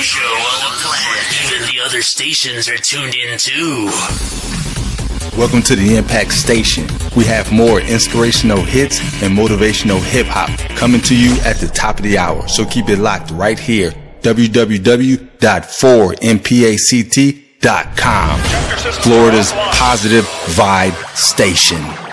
show on the planet. Even the other stations are tuned in too. Welcome to the Impact Station. We have more inspirational hits and motivational hip-hop coming to you at the top of the hour. So keep it locked right here. www.4mpact.com. Florida's positive vibe station.